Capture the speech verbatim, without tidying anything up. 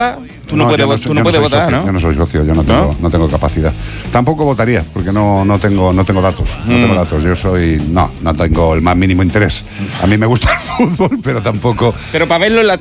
Tú no, no puedes, no, tú no puedes no votar, socio, ¿no? Yo no soy socio, yo no tengo, ¿no? No tengo capacidad. Tampoco votaría, porque no, no, tengo, no tengo datos. No mm. tengo datos. Yo soy. No, no tengo el más mínimo interés. A mí me gusta el fútbol, pero tampoco. Pero para verlo en la